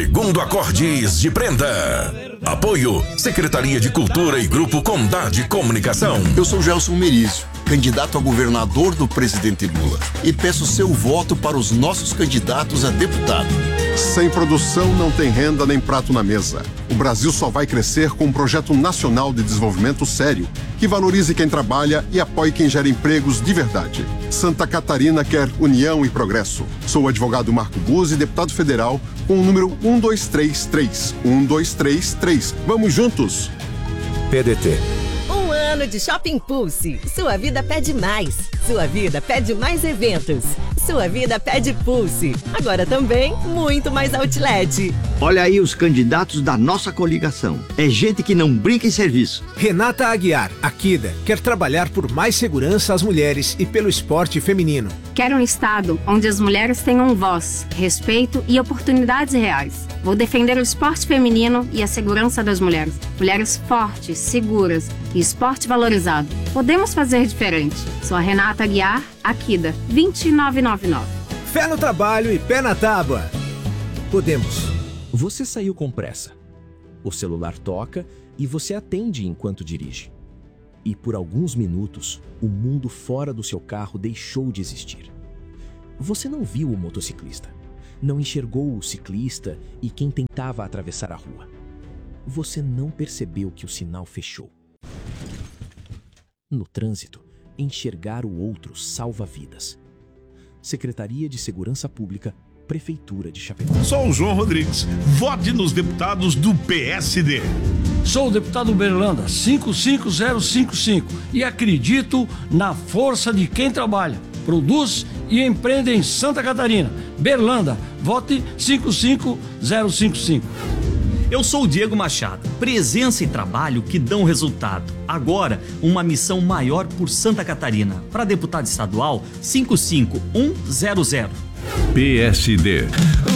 Segundo Acordes de Prenda. Apoio Secretaria de Cultura e Grupo Condade Comunicação. Eu sou Gelson Merizio, candidato a governador do presidente Lula, e peço seu voto para os nossos candidatos a deputado. Sem produção não tem renda nem prato na mesa. O Brasil só vai crescer com um projeto nacional de desenvolvimento sério, que valorize quem trabalha e apoie quem gera empregos de verdade. Santa Catarina quer união e progresso. Sou o advogado Marco Buzzi, deputado federal, com o número 1233. 1233. Vamos juntos! PDT. Um ano de Shopping Pulse. Sua vida pede mais. Sua vida pede mais eventos. Sua vida pede Pulse. Agora também, muito mais outlet. Olha aí os candidatos da nossa coligação. É gente que não brinca em serviço. Renata Aguiar, Akida, quer trabalhar por mais segurança às mulheres e pelo esporte feminino. Quero um estado onde as mulheres tenham voz, respeito e oportunidades reais. Vou defender o esporte feminino e a segurança das mulheres. Mulheres fortes, seguras e esporte valorizado. Podemos fazer diferente. Sou a Renata Aguiar, Akida, 2999. Fé no trabalho e pé na tábua. Podemos. Você saiu com pressa. O celular toca e você atende enquanto dirige. E por alguns minutos, o mundo fora do seu carro deixou de existir. Você não viu o motociclista, não enxergou o ciclista e quem tentava atravessar a rua. Você não percebeu que o sinal fechou. No trânsito, enxergar o outro salva vidas. Secretaria de Segurança Pública, Prefeitura de Chapecó. Sou o João Rodrigues. Vote nos deputados do PSD. Sou o deputado Berlanda, 55055, e acredito na força de quem trabalha, produz e empreende em Santa Catarina. Berlanda, vote 55055. Eu sou o Diego Machado. Presença e trabalho que dão resultado. Agora, uma missão maior por Santa Catarina. Para deputado estadual, 55100. PSD.